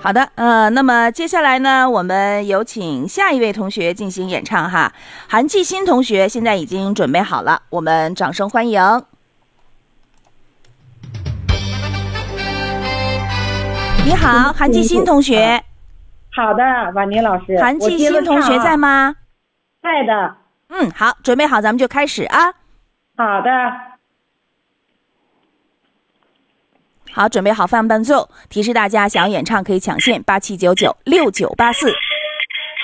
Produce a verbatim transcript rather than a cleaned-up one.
好的，呃，那么接下来呢，我们有请下一位同学进行演唱哈。韩继新同学现在已经准备好了，我们掌声欢迎。你好，韩继新同学。 好的，婉妮老师。 韩继新同学在吗？ 在的。 嗯，好，准备好，咱们就开始啊。 好的。 好，准备好，放伴奏。提示大家，想要演唱可以抢线八七九九六九八四。